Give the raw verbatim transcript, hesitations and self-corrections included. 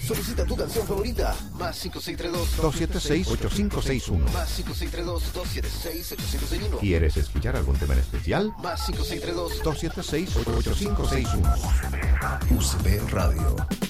Solicita tu canción favorita. Más cinco seis tres dos, dos siete seis, ocho cinco seis uno. Más cinco seis tres dos, dos siete seis, ocho cinco seis uno. ¿Quieres escuchar algún tema en especial? Más cinco seis tres dos, dos siete seis, ocho cinco seis uno. U C P Radio.